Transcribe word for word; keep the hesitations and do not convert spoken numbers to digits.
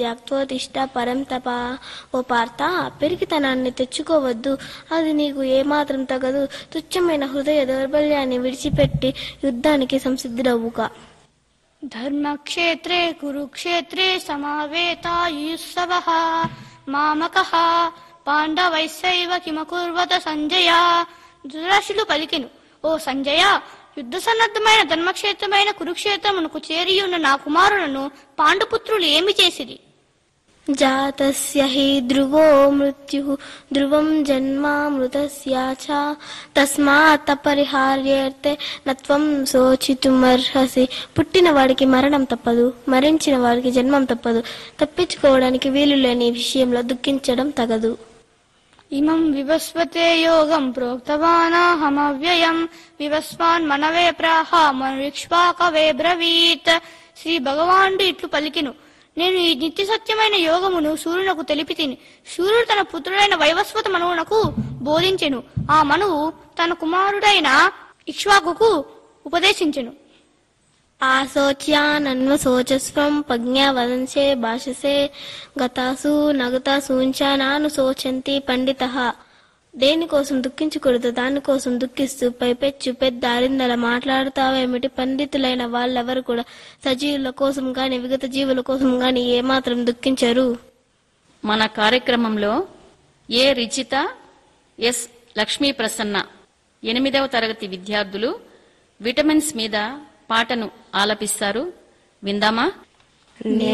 త్యాక్తోతిష్ట పరం తప. ఓ పార్థ, పెరిగితనాన్ని తెచ్చుకోవద్దు, అది నీకు ఏమాత్రం తగదు. తుచ్చమైన హృదయ దౌర్బల్యాన్ని విడిచిపెట్టి యుద్ధానికి సంసిద్ధుడవుగా. ధర్మక్షేత్రే కురుక్షేత్రే సమావేతాయుత్సవః మామకః పాండవైస్సైవ కిమకుర్వత సంజయ. ధృతరాష్ట్రుడు పలికెను, ఓ సంజయ, యుద్ధ సన్నద్ధమైన ధర్మక్షేత్రమైన కురుక్షేత్రమునకు చేరియున్న నా కుమారులను పాండుపుత్రులు ఏమి చేసిరి? జాతస్య హి ధ్రువో మృత్యుః ధ్రువం జన్మామృతస్య చ తస్మాత్ అపరిహార్యేతే నత్వం శోచితుమర్హసి. పుట్టిన వాడికి మరణం తప్పదు, మరణించిన వాడికి జన్మం తప్పదు. తప్పించుకోవడానికి వీలు లేని విషయంలో దుఃఖించడం తగదు. ఇమం వివస్వతే యోగం ప్రోక్తవానహమవ్యయం వివస్వాన్ మనవే ప్రాహ మనుష్వాకవే బ్రవీత్. శ్రీ భగవానుడు ఇట్లు పలికెను, నేను ఈ నిత్య సత్యమైన యోగమును సూర్యునకు తెలిపి తిని. సూర్యుడు తన పుత్రుడైన వైవస్వత మనువునకు బోధించెను. ఆ మనువు తన కుమారుడైన ఇక్ష్వాకుకు ఉపదేశించెను. ఆశోచ్యానన్వశోచస్వం ప్రజ్ఞావదంసే భాషసే గతాసు నగతాసూంచ నాను శోచంతి పండితః. దేనికోసం దుఃఖించకూడదు, దానికోసం దుఃఖిస్తూ పైపెచ్చు పెద్ద అరిందల మాట్లాడుతావేమిటి? పండితులైన వాళ్ళెవరు కూడా సజీవుల కోసం గాని విగత జీవుల కోసం గాని ఏమాత్రం దుఃఖించరు. మన కార్యక్రమంలో ఏ రిచిత, ఎస్ లక్ష్మీ ప్రసన్న ఎనిమిదవ తరగతి విద్యార్థులు విటమిన్స్ మీద పాటను ఆలపిస్తారు. విందామా?